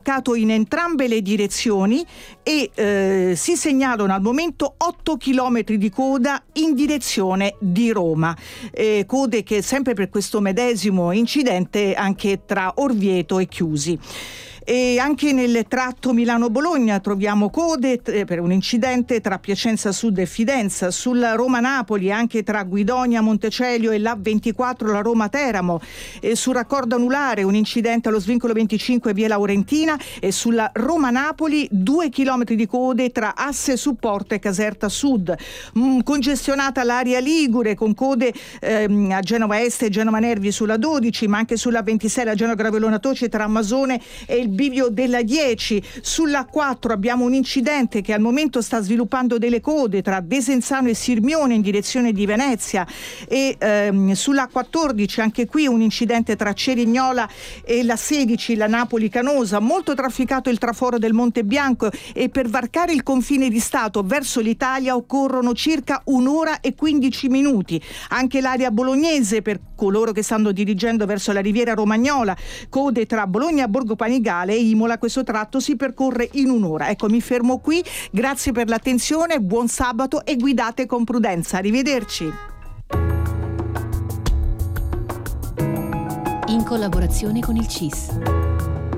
bloccato in entrambe le direzioni e si segnalano al momento 8 chilometri di coda in direzione di Roma, code che sempre per questo medesimo incidente anche tra Orvieto e Chiusi. E anche nel tratto Milano-Bologna troviamo code per un incidente tra Piacenza Sud e Fidenza, sulla Roma-Napoli anche tra Guidonia, Montecelio e l'A24 la Roma-Teramo, e sul raccordo anulare un incidente allo svincolo 25 via Laurentina, e sulla Roma-Napoli 2 chilometri di code tra Asse Supporto e Caserta Sud. Congestionata l'area Ligure con code a Genova Est e Genova Nervi sulla 12, ma anche sulla 26 la Genova Gravellona Toci tra Masone e il bivio della 10. Sulla 4 abbiamo un incidente che al momento sta sviluppando delle code tra Desenzano e Sirmione in direzione di Venezia, e sulla 14 anche qui un incidente tra Cerignola e la 16 la Napoli Canosa. Molto trafficato il traforo del Monte Bianco, e per varcare il confine di Stato verso l'Italia occorrono circa 1 ora e 15 minuti. Anche l'area bolognese per coloro che stanno dirigendo verso la Riviera Romagnola, code tra Bologna, Borgo Panigale e Imola. Questo tratto si percorre in 1 ora. Ecco, mi fermo qui, grazie per l'attenzione, buon sabato e guidate con prudenza. Arrivederci. In collaborazione con il CIS.